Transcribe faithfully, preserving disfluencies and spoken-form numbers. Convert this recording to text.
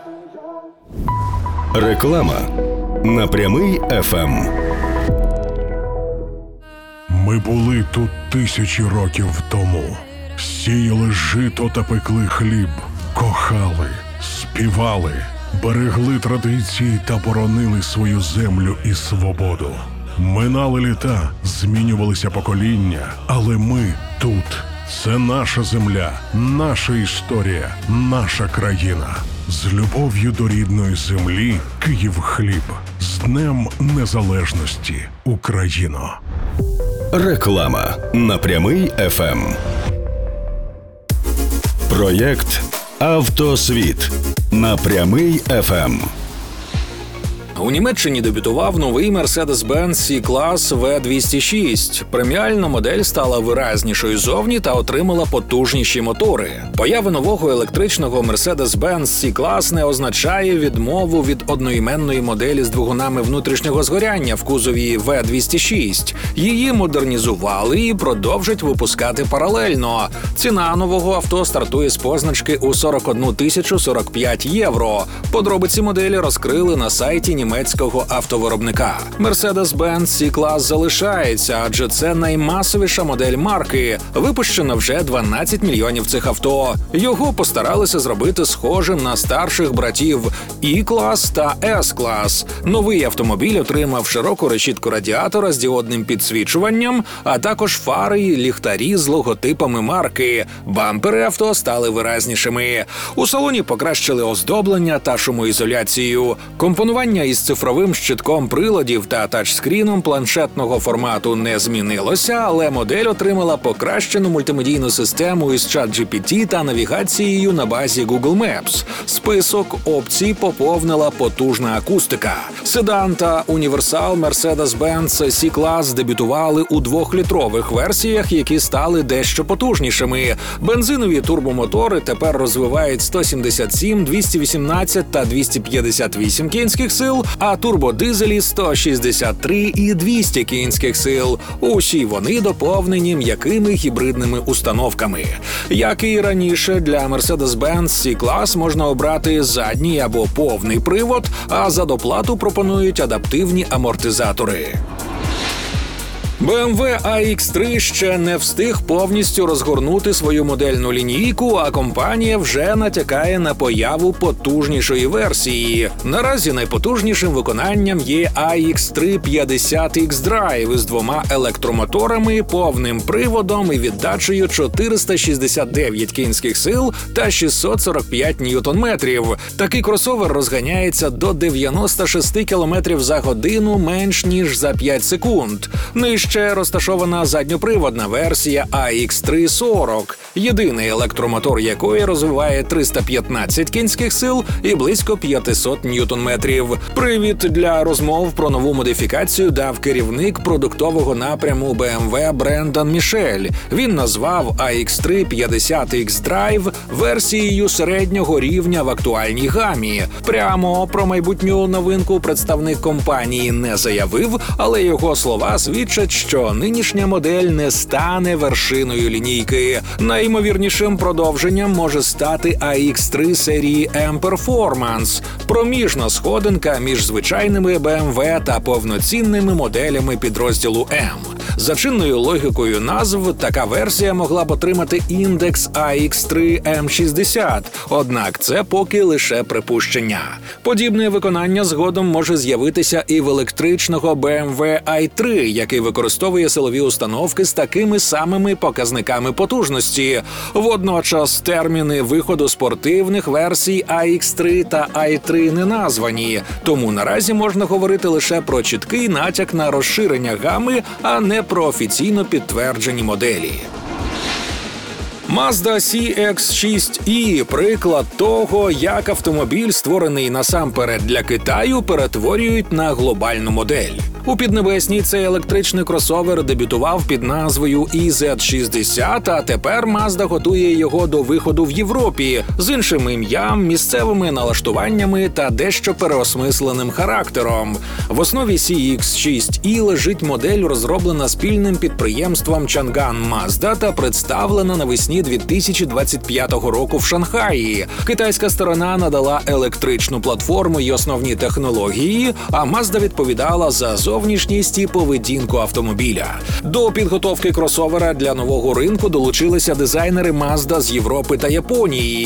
Реклама на Прямий еф ем. Ми були тут тисячі років тому. Сіяли жито та пекли хліб, кохали, співали, берегли традиції та боронили свою землю і свободу. Минали літа, змінювалися покоління, але ми тут. Це наша земля, наша історія, наша країна. З любов'ю до рідної землі, Київхліб. З Днем Незалежності, Україно. Реклама на Прямий еф ем. Проєкт «Автосвіт» на Прямий еф ем. У Німеччині дебютував новий Mercedes-Benz C-клас ве двісті шість. Преміальна модель стала виразнішою зовні та отримала потужніші мотори. Поява нового електричного Mercedes-Benz C-клас не означає відмову від одноіменної моделі з двигунами внутрішнього згоряння в кузові ве двісті шість. Її модернізували і продовжать випускати паралельно. Ціна нового авто стартує з позначки у сорок одну тисячу сорок п'ять євро. Подробиці моделі розкрили на сайті німецького автовиробника. Mercedes-Benz C-клас залишається, адже це наймасовіша модель марки. Випущено вже дванадцять мільйонів цих авто. Його постаралися зробити схожим на старших братів І-клас та С-клас. Новий автомобіль отримав широку решітку радіатора з діодним підсвічуванням, а також фари і ліхтарі з логотипами марки. Бампери авто стали виразнішими. У салоні покращили оздоблення та шумоізоляцію. Компонування із цифровим щитком приладів та тачскріном планшетного формату не змінилося, але модель отримала покращену мультимедійну систему із чат джі пі ті та навігацією на базі Google Maps. Список опцій поповнила потужна акустика. Седан та універсал Mercedes-Benz C-клас дебютували у двохлітрових версіях, які стали дещо потужнішими. Бензинові турбомотори тепер розвивають сто сімдесят сім, двісті вісімнадцять та двісті п'ятдесят вісім кінських сил, а турбодизелі сто шістдесят три і двісті кінських сил. Усі вони доповнені м'якими гібридними установками. Як і раніше, для Mercedes-Benz C-клас можна обрати задній або повний привод, а за доплату пропонують адаптивні амортизатори. бе ем ве ай ікс три ще не встиг повністю розгорнути свою модельну лінійку, а компанія вже натякає на появу потужнішої версії. Наразі найпотужнішим виконанням є ай ікс три п'ятдесят ікс Drive із двома електромоторами, повним приводом і віддачею чотириста шістдесят дев'ять кінських сил та шістсот сорок п'ять ньютон-метрів. Такий кросовер розганяється до дев'яносто шість кілометрів за годину менш ніж за п'ять секунд. Нижче Ще розташована задньоприводна версія ай ікс три сорок, єдиний електромотор якої розвиває триста п'ятнадцять кінських сил і близько п'ятсот ньютон-метрів. Привід для розмов про нову модифікацію дав керівник продуктового напряму бе ем ве Брендан Мішель. Він назвав ай ікс три п'ятдесят ікс Drive версією середнього рівня в актуальній гамі. Прямо про майбутню новинку представник компанії не заявив, але його слова свідчать, що нинішня модель не стане вершиною лінійки. Найімовірнішим продовженням може стати ай ікс три серії ем Performance – проміжна сходинка між звичайними бе ем ве та повноцінними моделями підрозділу М. За чинною логікою назв, така версія могла б отримати індекс ай ікс три ем шістдесят, однак це поки лише припущення. Подібне виконання згодом може з'явитися і в електричного бе ем ве ай три, який використовує силові установки з такими самими показниками потужності. Водночас терміни виходу спортивних версій ай ікс три та ай три не названі, тому наразі можна говорити лише про чіткий натяк на розширення гами, а не про офіційно підтверджені моделі. Mazda сі ікс шість і – приклад того, як автомобіль, створений насамперед для Китаю, перетворюють на глобальну модель. У Піднебесній цей електричний кросовер дебютував під назвою і зет шістдесят, а тепер Mazda готує його до виходу в Європі з іншим ім'ям, місцевими налаштуваннями та дещо переосмисленим характером. В основі сі ікс шість і лежить модель, розроблена спільним підприємством Chang'an Mazda та представлена навесні дві тисячі двадцять п'ятого року в Шанхаї. Китайська сторона надала електричну платформу й основні технології, а Mazda відповідала за зовнішність і поведінку автомобіля. До підготовки кросовера для нового ринку долучилися дизайнери Mazda з Європи та Японії.